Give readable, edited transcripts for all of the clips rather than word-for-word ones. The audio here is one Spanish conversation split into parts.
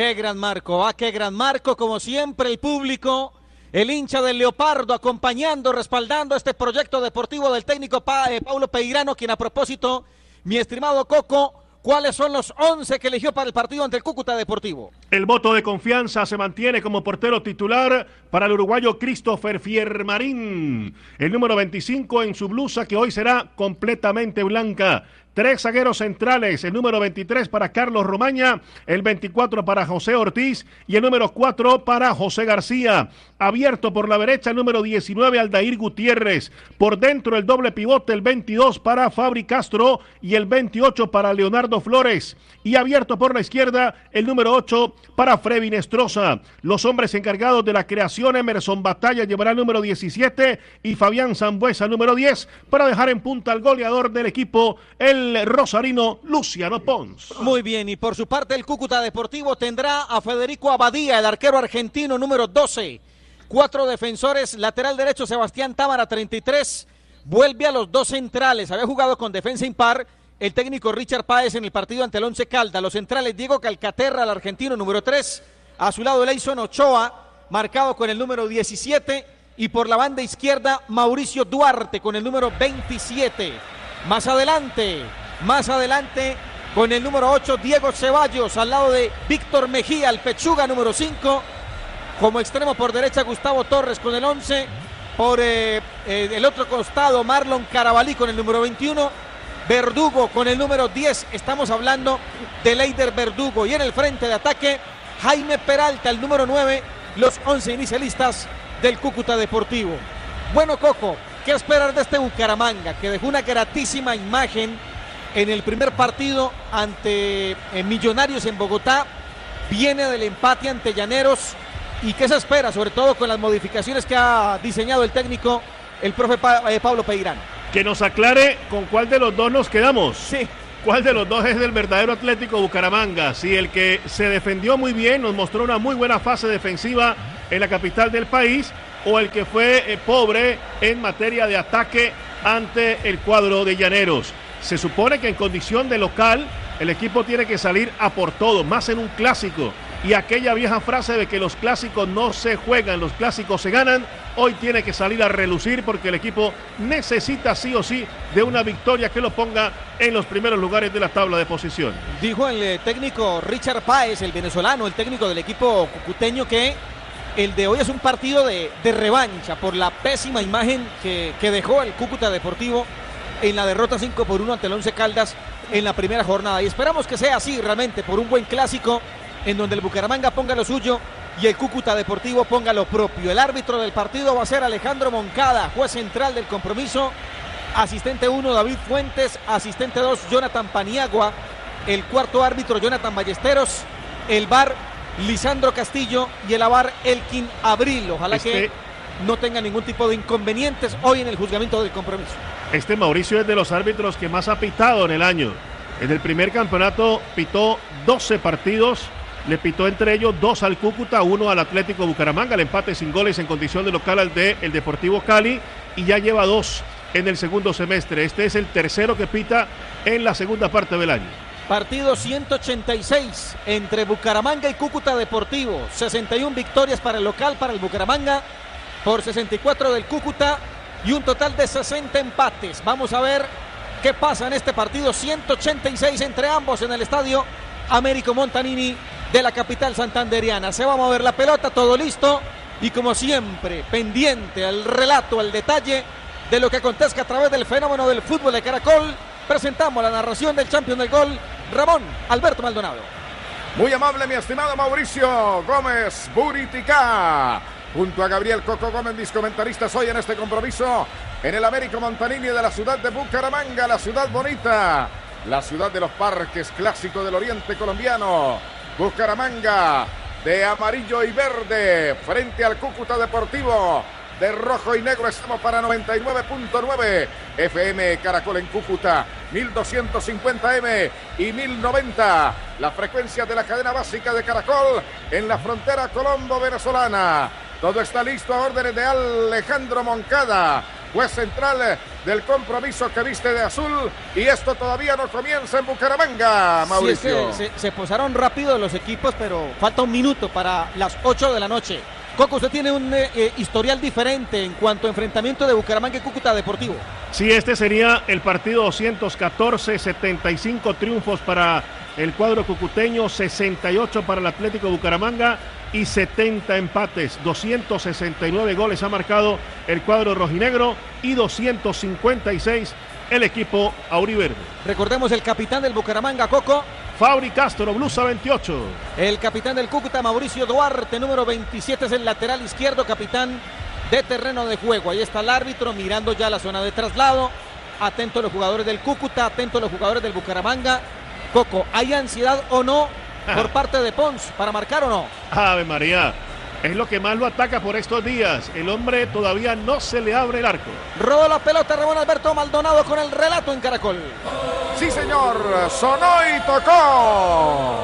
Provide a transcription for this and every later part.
Qué gran marco, qué gran marco, como siempre el público, el hincha del Leopardo acompañando, respaldando este proyecto deportivo del técnico Paulo Peirano, quien a propósito, mi estimado Coco, ¿cuáles son los 11 que eligió para el partido ante el Cúcuta Deportivo? El voto de confianza se mantiene como portero titular para el uruguayo Christopher Fiermarín. El número 25 en su blusa, que hoy será completamente blanca. 3 zagueros centrales, el número 23 para Carlos Romaña, el 24 para José Ortiz y el número 4 para José García. Abierto por la derecha el número 19 Aldair Gutiérrez. Por dentro el doble pivote, el 22 para Fabri Castro y el 28 para Leonardo Flores. Y abierto por la izquierda el número 8 para Freddy Nestroza. Los hombres encargados de la creación, Emerson Batalla llevará el número 17 y Fabián Sambuesa el número 10 para dejar en punta al goleador del equipo, el rosarino Luciano Pons. Muy bien, y por su parte el Cúcuta Deportivo tendrá a Federico Abadía, el arquero argentino número 12. 4 defensores, lateral derecho Sebastián Támara 33, vuelve a los 2 centrales, había jugado con defensa impar el técnico Richard Páez en el partido ante el Once Caldas. Los centrales Diego Calcaterra, el argentino número 3, a su lado Leison Ochoa, marcado con el número 17, y por la banda izquierda Mauricio Duarte con el número 27. Más adelante, con el número 8, Diego Ceballos, al lado de Víctor Mejía, el pechuga número 5. Como extremo por derecha, Gustavo Torres con el 11. Por el otro costado, Marlon Carabalí con el número 21. Verdugo con el número 10. Estamos hablando de Leider Verdugo. Y en el frente de ataque, Jaime Peralta, el número 9. Los 11 inicialistas del Cúcuta Deportivo. Bueno, Coco, ¿qué esperar de este Bucaramanga, que dejó una gratísima imagen en el primer partido ante Millonarios en Bogotá? Viene del empate ante Llaneros. ¿Y qué se espera, sobre todo con las modificaciones que ha diseñado el técnico, el profe Pablo Peirano? Que nos aclare con cuál de los dos nos quedamos. Sí. ¿Cuál de los dos es del verdadero Atlético Bucaramanga? Si el que se defendió muy bien, nos mostró una muy buena fase defensiva en la capital del país, o el que fue pobre en materia de ataque ante el cuadro de Llaneros. Se supone que en condición de local el equipo tiene que salir a por todo, más en un clásico. Y aquella vieja frase de que los clásicos no se juegan, los clásicos se ganan, hoy tiene que salir a relucir porque el equipo necesita sí o sí de una victoria que lo ponga en los primeros lugares de la tabla de posición. Dijo el técnico Richard Páez, el venezolano, el técnico del equipo cucuteño, que el de hoy es un partido de revancha por la pésima imagen que dejó el Cúcuta Deportivo en la derrota 5-1 ante el Once Caldas en la primera jornada. Y esperamos que sea así realmente, por un buen clásico en donde el Bucaramanga ponga lo suyo y el Cúcuta Deportivo ponga lo propio. El árbitro del partido va a ser Alejandro Moncada, juez central del compromiso. Asistente 1, David Fuentes. Asistente 2, Jonathan Paniagua. El cuarto árbitro, Jonathan Ballesteros. El VAR, Lisandro Castillo. Y el AVAR, Elkin Abril. Ojalá que no tenga ningún tipo de inconvenientes hoy en el juzgamiento del compromiso. Mauricio es de los árbitros que más ha pitado en el año. En el primer campeonato pitó 12 partidos. Le pitó entre ellos 2 al Cúcuta, 1 al Atlético Bucaramanga, el empate sin goles en condición de local al de el Deportivo Cali, y ya lleva 2 en el segundo semestre. Este es el tercero que pita en la segunda parte del año. Partido 186 entre Bucaramanga y Cúcuta Deportivo. 61 victorias para el local, para el Bucaramanga, por 64 del Cúcuta, y un total de 60 empates. Vamos a ver qué pasa en este partido 186 entre ambos en el estadio Américo Montanini de la capital santanderiana. Se va a mover la pelota, todo listo, y como siempre, pendiente al relato, al detalle de lo que acontezca a través del fenómeno del fútbol de Caracol. Presentamos la narración del campeón del gol, Ramón Alberto Maldonado. Muy amable, mi estimado Mauricio Gómez Buritica, junto a Gabriel Coco Gómez, mis comentaristas hoy en este compromiso en el Américo Montanini de la ciudad de Bucaramanga, la ciudad bonita, la ciudad de los parques, clásico del oriente colombiano. Bucaramanga de amarillo y verde frente al Cúcuta Deportivo de rojo y negro. Estamos para 99.9 FM Caracol en Cúcuta, 1250M y 1090, la frecuencia de la cadena básica de Caracol en la frontera colombo-venezolana. Todo está listo a órdenes de Alejandro Moncada. juez central del compromiso que viste de azul, y esto todavía no comienza en Bucaramanga, Mauricio. Sí, es que se posaron rápido los equipos, pero falta un minuto para las 8 de la noche. Coco, usted tiene un historial diferente en cuanto a enfrentamiento de Bucaramanga y Cúcuta Deportivo. Sí, este sería el partido 214, 75 triunfos para el cuadro cucuteño, 68 para el Atlético Bucaramanga y 70 empates. 269 goles ha marcado el cuadro rojinegro y 256 el equipo auriverde. Recordemos el capitán del Bucaramanga, Coco. Fabri Castro, blusa 28. El capitán del Cúcuta, Mauricio Duarte, número 27, es el lateral izquierdo, capitán de terreno de juego. Ahí está el árbitro mirando ya la zona de traslado. Atento a los jugadores del Cúcuta, atento a los jugadores del Bucaramanga. Coco, ¿hay ansiedad o no por parte de Pons para marcar o no? Ave María, es lo que más lo ataca por estos días. El hombre todavía no se le abre el arco. Rodó la pelota, Ramón Alberto Maldonado con el relato en Caracol. Sí, señor, sonó y tocó.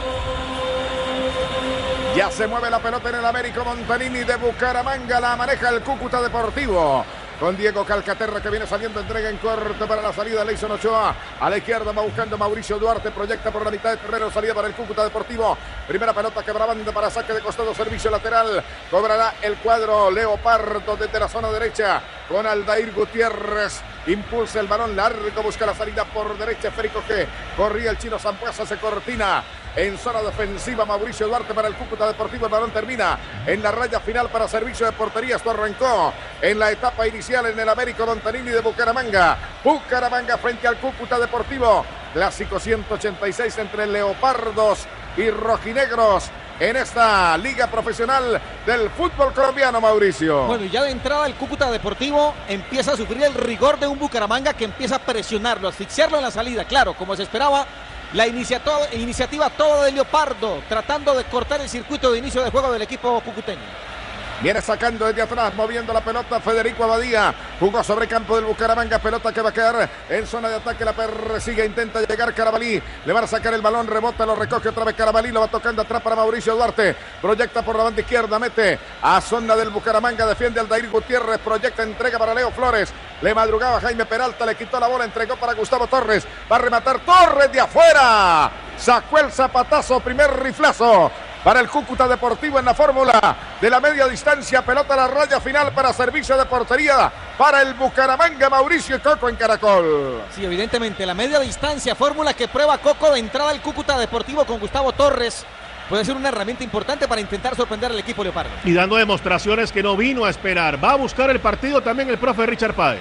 Ya se mueve la pelota en el Américo Montanini de Bucaramanga, la maneja el Cúcuta Deportivo. Con Diego Calcaterra que viene saliendo, entrega en corto para la salida, Leison Ochoa. A la izquierda va buscando Mauricio Duarte, proyecta por la mitad de terreno, salida para el Cúcuta Deportivo. Primera pelota quebrabanda para saque de costado, servicio lateral. Cobrará el cuadro Leopardo desde la zona derecha con Aldair Gutiérrez. Impulsa el balón largo, busca la salida por derecha, esférico que corría el chino Zambuesa, se cortina. En zona defensiva, Mauricio Duarte para el Cúcuta Deportivo. El balón termina en la raya final para servicio de portería. Esto arrancó en la etapa inicial en el Américo Montanini de Bucaramanga. Bucaramanga frente al Cúcuta Deportivo. Clásico 186 entre leopardos y rojinegros en esta liga profesional del fútbol colombiano, Mauricio. Bueno, y ya de entrada el Cúcuta Deportivo empieza a sufrir el rigor de un Bucaramanga que empieza a presionarlo, a asfixiarlo en la salida. Claro, como se esperaba, la iniciativa toda de Leopardo, tratando de cortar el circuito de inicio de juego del equipo cucuteño. Viene sacando desde atrás, moviendo la pelota Federico Abadía. Jugó sobre campo del Bucaramanga, pelota que va a quedar en zona de ataque, la persigue, intenta llegar Carabalí. Le van a sacar el balón, rebota, lo recoge otra vez Carabalí, lo va tocando atrás para Mauricio Duarte. Proyecta por la banda izquierda, mete a zona del Bucaramanga, defiende Aldair Gutiérrez, proyecta, entrega para Leo Flores. Le madrugaba Jaime Peralta, le quitó la bola, entregó para Gustavo Torres. Va a rematar Torres de afuera. Sacó el zapatazo, primer riflazo para el Cúcuta Deportivo en la fórmula de la media distancia, pelota a la raya final para servicio de portería para el Bucaramanga, Mauricio Coco en Caracol. Sí, evidentemente la media distancia, fórmula que prueba Coco de entrada al Cúcuta Deportivo con Gustavo Torres. Puede ser una herramienta importante para intentar sorprender al equipo leopardo. Y dando demostraciones que no vino a esperar. Va a buscar el partido también el profe Richard Páez.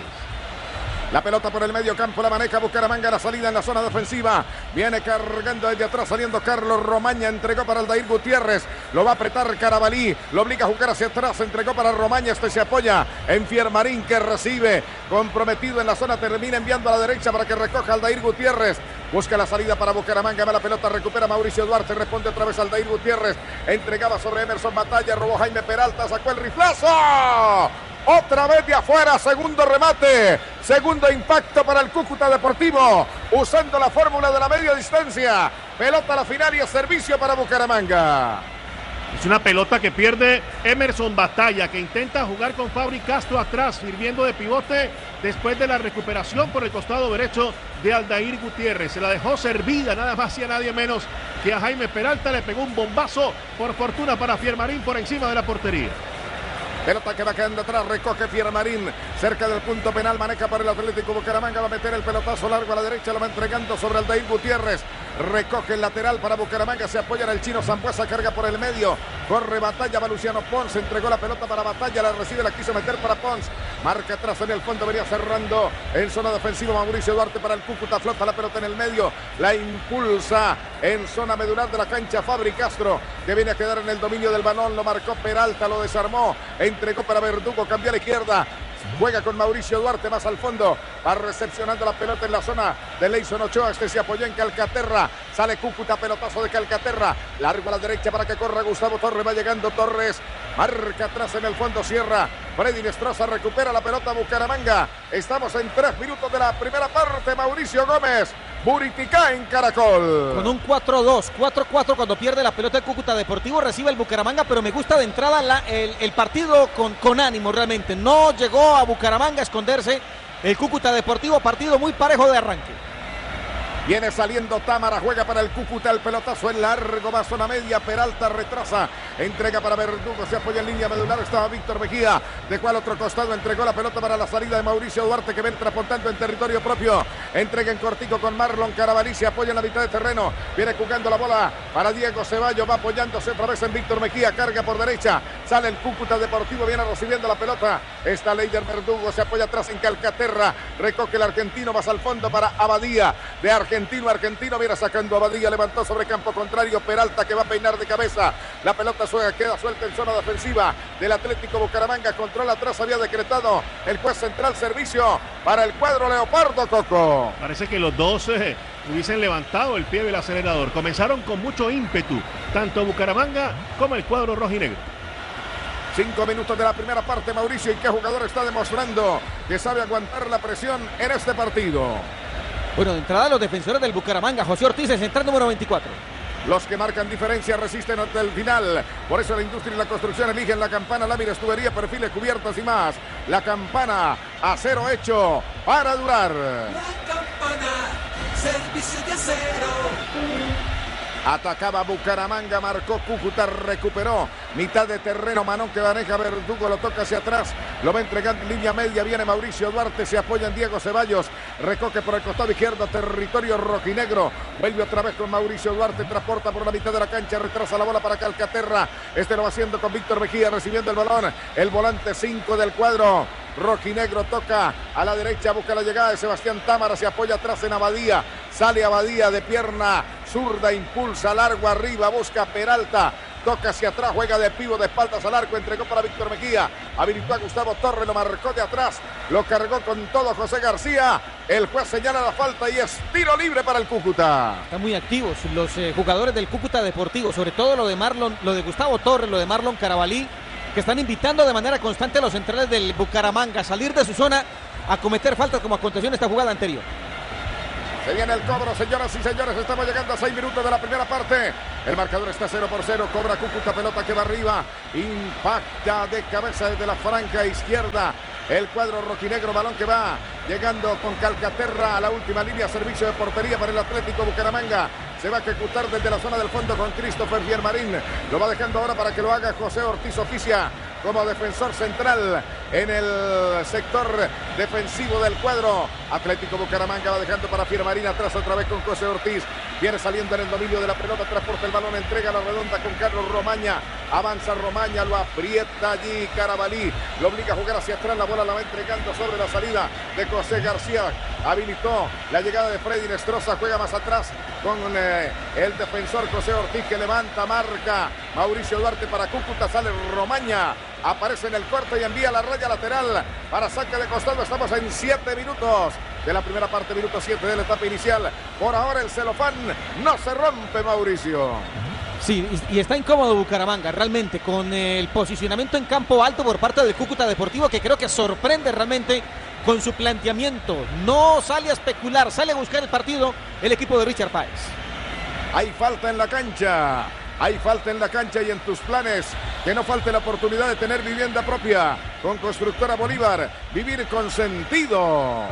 La pelota por el medio campo, la maneja Bucaramanga, la salida en la zona defensiva. Viene cargando desde atrás, saliendo Carlos Romaña, entregó para Aldair Gutiérrez. Lo va a apretar Carabalí, lo obliga a jugar hacia atrás, entregó para Romaña, este se apoya en Fiermarín que recibe. Comprometido en la zona, termina enviando a la derecha para que recoja Aldair Gutiérrez. Busca la salida para Bucaramanga, va la pelota, recupera Mauricio Duarte, responde otra vez Aldair Gutiérrez. Entregaba sobre Emerson Batalla, robó Jaime Peralta, sacó el riflazo. Otra vez de afuera, segundo remate, segundo impacto para el Cúcuta Deportivo, usando la fórmula de la media distancia. Pelota a la final y a servicio para Bucaramanga. Es una pelota que pierde Emerson Batalla, que intenta jugar con Fabri Castro atrás, sirviendo de pivote después de la recuperación por el costado derecho de Aldair Gutiérrez. Se la dejó servida, nada más y a nadie menos que a Jaime Peralta. Le pegó un bombazo, por fortuna para Fiermarín, por encima de la portería. Pelota que va quedando atrás, recoge Fiermarín, cerca del punto penal, maneja para el Atlético Bucaramanga, va a meter el pelotazo largo a la derecha, lo va entregando sobre Aldair Gutiérrez, recoge el lateral para Bucaramanga, se apoya en el chino Zambuesa, carga por el medio, corre Batalla, va Luciano Pons, entregó la pelota para Batalla, la recibe, la quiso meter para Pons, marca atrás en el fondo, venía cerrando en zona defensiva Mauricio Duarte para el Cúcuta, flota la pelota en el medio, la impulsa en zona medular de la cancha Fabri Castro, que viene a quedar en el dominio del balón, lo marcó Peralta, lo desarmó, entregó para Verdugo, cambió a la izquierda, juega con Mauricio Duarte más al fondo, va recepcionando la pelota en la zona de Leison Ochoa, este se apoyó en Calcaterra, sale Cúcuta, pelotazo de Calcaterra, largo a la derecha para que corra Gustavo Torres, va llegando Torres, marca atrás en el fondo, cierra Freddy Nestroza recupera la pelota Bucaramanga. Estamos en 3 minutos de la primera parte. Mauricio Gómez, Buriticá en Caracol. Con un 4-2, 4-4 cuando pierde la pelota el Cúcuta Deportivo, recibe el Bucaramanga, pero me gusta de entrada el partido con ánimo realmente. No llegó a Bucaramanga a esconderse el Cúcuta Deportivo, partido muy parejo de arranque. Viene saliendo Támara, juega para el Cúcuta, el pelotazo en largo, va a zona media, Peralta retrasa, entrega para Verdugo, se apoya en línea medular, estaba Víctor Mejía, dejó al otro costado, entregó la pelota para la salida de Mauricio Duarte, que entra apuntando en territorio propio, entrega en cortico con Marlon Carabalí, se apoya en la mitad de terreno, viene jugando la bola para Diego Ceballos, va apoyándose otra vez en Víctor Mejía, carga por derecha, sale el Cúcuta Deportivo, viene recibiendo la pelota, está Leider Verdugo, se apoya atrás en Calcaterra, recoge el argentino, vas al fondo para Abadía, de Argentino viene sacando a Abadía, levantó sobre campo contrario, Peralta que va a peinar de cabeza, la pelota queda suelta en zona defensiva del Atlético Bucaramanga, control atrás había decretado el juez central, servicio para el cuadro Leopardo, Coco. Parece que los dos hubiesen levantado el pie del acelerador, comenzaron con mucho ímpetu, tanto Bucaramanga como el cuadro rojinegro. 5 minutos de la primera parte, Mauricio, y qué jugador está demostrando que sabe aguantar la presión en este partido. Bueno, de entrada los defensores del Bucaramanga, José Ortiz, el central número 24. Los que marcan diferencia resisten hasta el final. Por eso la industria y la construcción eligen la Campana, láminas, tubería, perfiles, cubiertas y más. La Campana, acero hecho para durar. La Campana, servicio de acero. Atacaba Bucaramanga, marcó Cúcuta, recuperó mitad de terreno, Manón que maneja Verdugo, lo toca hacia atrás, lo va entregando en línea media, viene Mauricio Duarte, se apoya en Diego Ceballos, recoge por el costado izquierdo, territorio rojinegro, vuelve otra vez con Mauricio Duarte, transporta por la mitad de la cancha, retrasa la bola para Calcaterra, este lo va haciendo con Víctor Mejía, recibiendo el balón, el volante 5 del cuadro rojinegro, toca a la derecha, busca la llegada de Sebastián Támara, se apoya atrás en Abadía, sale Abadía de pierna zurda, impulsa largo arriba, busca Peralta, toca hacia atrás, juega de pivo de espaldas al arco, entregó para Víctor Mejía, habilitó a Gustavo Torres, lo marcó de atrás, lo cargó con todo José García, el juez señala la falta y es tiro libre para el Cúcuta. Están muy activos los jugadores del Cúcuta Deportivo, sobre todo lo de Gustavo Torres, lo de Marlon Carabalí, que están invitando de manera constante a los centrales del Bucaramanga a salir de su zona a cometer faltas como aconteció en esta jugada anterior. Se viene el cobro, señoras y señores, estamos llegando a 6 minutos de la primera parte. El marcador está 0-0, cobra Cúcuta, pelota que va arriba, impacta de cabeza desde la franja izquierda. El cuadro rojinegro, balón que va llegando con Calcaterra a la última línea, servicio de portería para el Atlético Bucaramanga. Se va a ejecutar desde la zona del fondo con Christopher Fiermarín. Lo va dejando ahora para que lo haga José Ortiz, oficia como defensor central en el sector defensivo del cuadro. Atlético Bucaramanga va dejando para Fiermarín, atrás otra vez con José Ortiz. Viene saliendo en el dominio de la pelota, transporta el balón, entrega la redonda con Carlos Romaña. Avanza Romaña, lo aprieta allí Carabalí. Lo obliga a jugar hacia atrás, la bola la va entregando sobre la salida de José García. Habilitó la llegada de Freddy Nestroza, juega más atrás con el defensor José Ortiz que levanta, marca Mauricio Duarte para Cúcuta, sale Romaña, aparece en el corte y envía la raya lateral para saque de costado. Estamos en 7 minutos de la primera parte, minuto 7 de la etapa inicial. Por ahora el celofán no se rompe, Mauricio. Sí, y está incómodo Bucaramanga, realmente, con el posicionamiento en campo alto por parte del Cúcuta Deportivo, que creo que sorprende realmente con su planteamiento. No sale a especular, sale a buscar el partido el equipo de Richard Páez. Hay falta en la cancha. Hay falta en la cancha y en tus planes que no falte la oportunidad de tener vivienda propia con Constructora Bolívar. Vivir con sentido.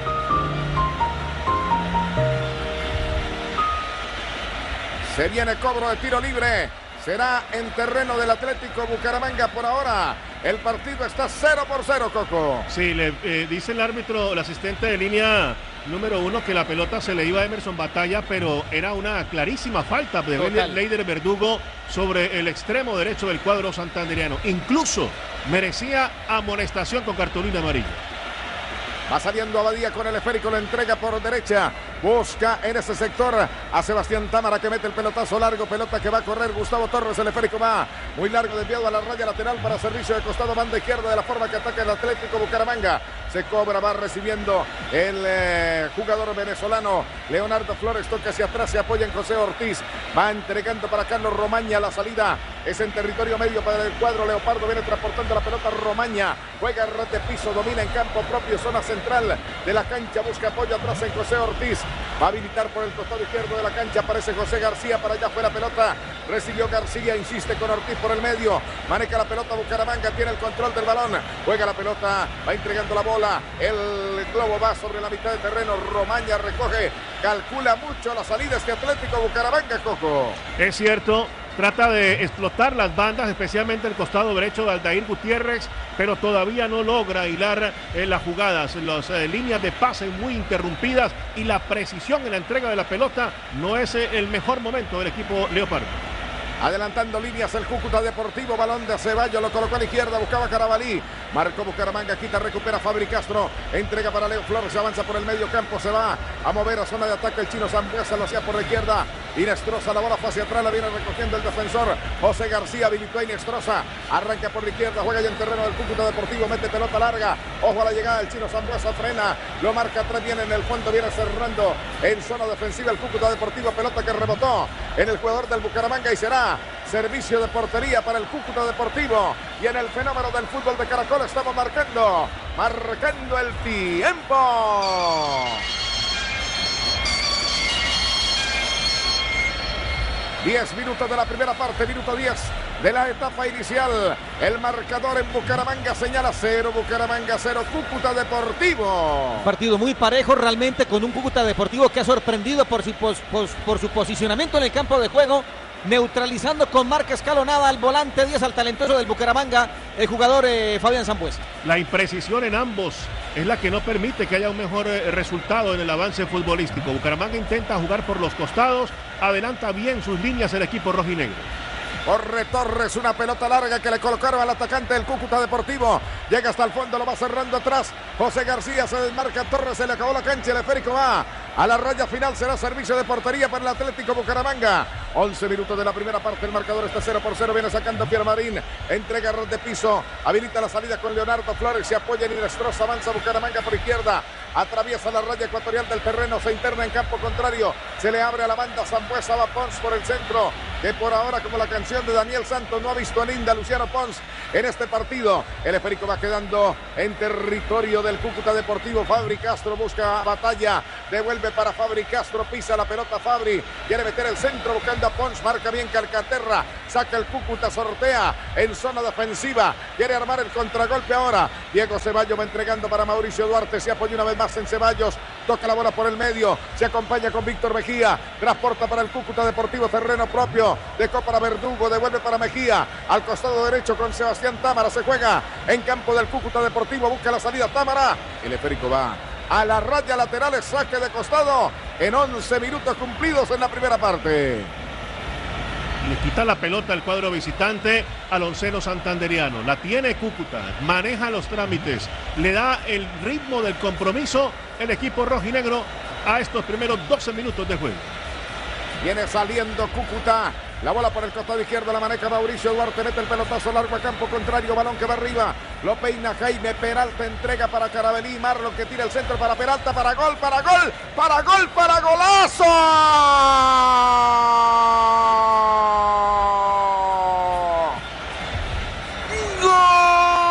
Se viene cobro de tiro libre. Será en terreno del Atlético Bucaramanga por ahora. El partido está 0-0, Coco. Sí, dice el árbitro, el asistente de línea número 1, que la pelota se le iba a Emerson Batalla, pero era una clarísima falta de Leider Verdugo sobre el extremo derecho del cuadro santanderiano. Incluso merecía amonestación con cartulina amarilla. Va saliendo Abadía con el esférico, lo entrega por derecha. Busca en ese sector a Sebastián Támara que mete el pelotazo largo. Pelota que va a correr Gustavo Torres. El esférico va muy largo, desviado a la raya lateral para servicio de costado, banda izquierda, de la forma que ataca el Atlético Bucaramanga. Se cobra, va recibiendo el jugador venezolano Leonardo Flores. Toca hacia atrás, se apoya en José Ortiz. Va entregando para Carlos Romaña la salida Es en territorio medio para el cuadro Leopardo. Viene transportando la pelota Romaña. Juega red de piso, domina en campo propio, zona central de la cancha. Busca apoyo atrás en José Ortiz. Va a habilitar por el costado izquierdo de la cancha. Aparece José García. Para allá fue la pelota. Recibió García. Insiste con Ortiz por el medio. Maneja la pelota Bucaramanga. Tiene el control del balón. Juega la pelota. Va entregando la bola. El globo va sobre la mitad de terreno. Romaña recoge. Calcula mucho la salida este Atlético Bucaramanga, Coco. Es cierto. Trata de explotar las bandas, especialmente el costado derecho de Aldair Gutiérrez, pero todavía no logra hilar las jugadas. Las líneas de pase muy interrumpidas y la precisión en la entrega de la pelota no es el mejor momento del equipo Leopardo. Adelantando líneas el Cúcuta Deportivo, balón de Ceballos, lo colocó a la izquierda, buscaba Carabalí, marcó Bucaramanga, quita, recupera Fabri Castro, entrega para Leo Flores, avanza por el medio campo, se va a mover a zona de ataque el chino Sambuesa, lo hacía por la izquierda, Inestrosa, la bola fue hacia atrás, la viene recogiendo el defensor, José García, habilitó a Inestrosa, arranca por la izquierda, juega ya en terreno del Cúcuta Deportivo, mete pelota larga, ojo a la llegada, el chino Sambuesa frena, lo marca atrás, viene en el fondo, viene cerrando en zona defensiva el Cúcuta Deportivo, pelota que rebotó en el jugador del Bucaramanga y será servicio de portería para el Cúcuta Deportivo. Y en el fenómeno del fútbol de Caracol estamos marcando el tiempo. 10 minutos de la primera parte, minuto 10 de la etapa inicial. El marcador en Bucaramanga señala 0, Bucaramanga 0, Cúcuta Deportivo. Partido muy parejo realmente, con un Cúcuta Deportivo que ha sorprendido por su posicionamiento en el campo de juego, neutralizando con marca escalonada al volante 10, al talentoso del Bucaramanga, el jugador Fabián Sambuesa. La imprecisión en ambos es la que no permite que haya un mejor resultado en el avance futbolístico. Bucaramanga intenta jugar por los costados, adelanta bien sus líneas el equipo rojinegro. Corre Torres, una pelota larga que le colocaron al atacante del Cúcuta Deportivo. Llega hasta el fondo, lo va cerrando atrás. José García, se desmarca Torres, se le acabó la cancha, el esférico va a la raya final, será servicio de portería para el Atlético Bucaramanga. 11 minutos de la primera parte, el marcador está 0-0, viene sacando Pierre Marín, entrega red de piso, habilita la salida con Leonardo Flores, se apoya en Inestrosa, avanza Bucaramanga por izquierda, atraviesa la raya ecuatorial del terreno, se interna en campo contrario, se le abre a la banda Sambuesa, va Pons por el centro, que por ahora, como la canción de Daniel Santos, no ha visto linda Luciano Pons en este partido. El esférico va quedando en territorio del Cúcuta Deportivo. Fabri Castro busca batalla, devuelve para Fabri Castro, pisa la pelota Fabri, quiere meter el centro buscando a Pons, marca bien Calcaterra, saca el Cúcuta, sortea en zona defensiva, quiere armar el contragolpe ahora. Diego Ceballos va entregando para Mauricio Duarte, se apoya una vez más en Ceballos, toca la bola por el medio, se acompaña con Víctor Mejía, transporta para el Cúcuta Deportivo, terreno propio, dejó para Verdugo, devuelve para Mejía, al costado derecho con Sebastián Támara, se juega en campo del Cúcuta Deportivo, busca la salida Támara, el esférico va a la raya lateral, saque de costado en 11 minutos cumplidos en la primera parte. Le quita la pelota al cuadro visitante al onceno santanderiano. La tiene Cúcuta, maneja los trámites, le da el ritmo del compromiso el equipo rojinegro a estos primeros 12 minutos de juego. Viene saliendo Cúcuta. La bola por el costado izquierdo la maneja Mauricio Duarte, mete el pelotazo largo a campo contrario, balón que va arriba, lo peina Jaime Peralta, entrega para Carabalí, Marlon que tira el centro para Peralta, para gol, para gol, para gol, para golazo.